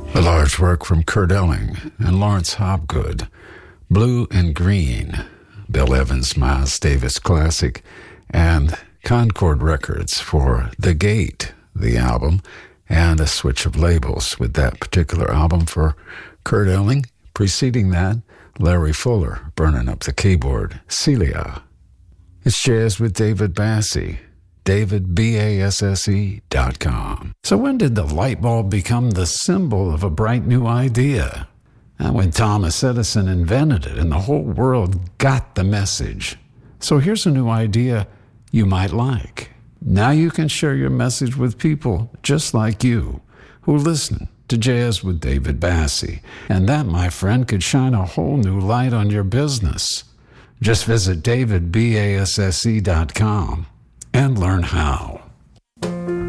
A large work from Kurt Elling and Lawrence Hopgood, Blue and Green, Bill Evans' Miles Davis classic, and Concord Records for The Gate, the album, and a switch of labels with that particular album for Kurt Elling. Preceding that, Larry Fuller, Burning Up the Keyboard, Celia. It's Jazz with David Basse, DavidBasse.com. So when did the light bulb become the symbol of a bright new idea? And when Thomas Edison invented it and the whole world got the message. So here's a new idea you might like. Now you can share your message with people just like you who listen to Jazz with David Basse. And that, my friend, could shine a whole new light on your business. Just visit DavidBasse.com and learn how.